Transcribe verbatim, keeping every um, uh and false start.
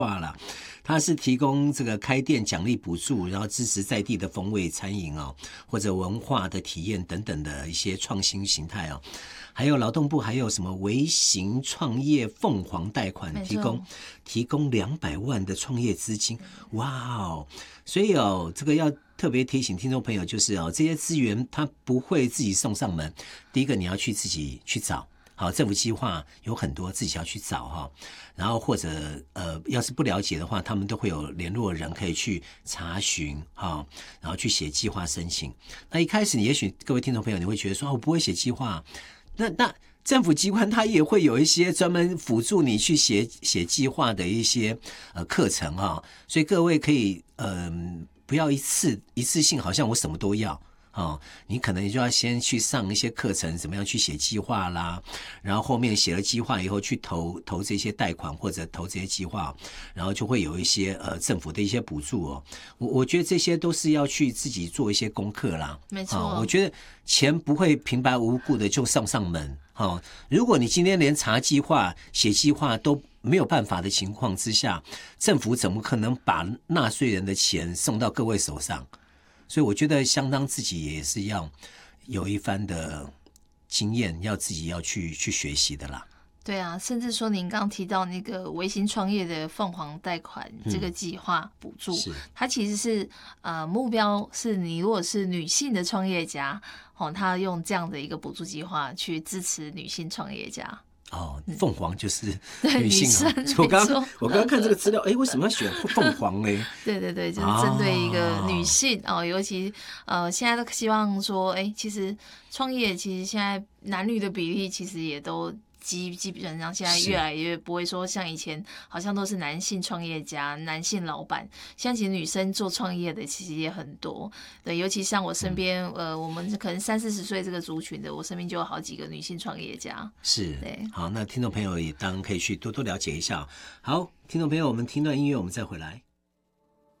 话啦，它是提供这个开店奖励补助，然后支持在地的风味餐饮哦，或者文化的体验等等的一些创新形态哦。还有劳动部还有什么微型创业凤凰贷款，提供提供两百万的创业资金，哇哦！所以哦，这个要特别提醒听众朋友，就是哦，这些资源它不会自己送上门，第一个你要去自己去找。好，政府计划有很多自己要去找哈，然后或者呃，要是不了解的话，他们都会有联络人可以去查询哈，然后去写计划申请。那一开始，也许各位听众朋友你会觉得说，哦，我不会写计划，那那政府机关它也会有一些专门辅助你去写写计划的一些呃课程哈，所以各位可以嗯、呃、不要一次一次性好像我什么都要。哦，你可能就要先去上一些课程，怎么样去写计划啦，然后后面写了计划以后去投投这些贷款或者投这些计划，然后就会有一些呃政府的一些补助哦。我我觉得这些都是要去自己做一些功课啦。 没错、 哦，我觉得钱不会平白无故的就上上门。哦，如果你今天连查计划、写计划都没有办法的情况之下，政府怎么可能把纳税人的钱送到各位手上？所以我觉得相当自己也是要有一番的经验，要自己要去去学习的啦。 对啊，甚至说您刚提到那个微型创业的凤凰贷款这个计划补助、嗯，它其实是呃目标是你如果是女性的创业家，哦，他用这样的一个补助计划去支持女性创业家。 哦，凤凰就是女性啊！我刚我刚刚看这个资料，哎，为什么要选凤凰呢？ 对对对，就是针对一个女性哦，哦尤其呃，现在都希望说，哎，其实创业其实现在男女的比例其实也都。基基本上现在越来越不会说像以前好像都是男性创业家、男性老板，现在其实女生做创业的其实也很多。对，尤其像我身边、嗯、呃，我们可能三四十岁这个族群的，我身边就有好几个女性创业家。 是， 对， 好，那听众朋友也当然可以去多多了解一下。好，听众朋友，我们听段音乐，我们再回来。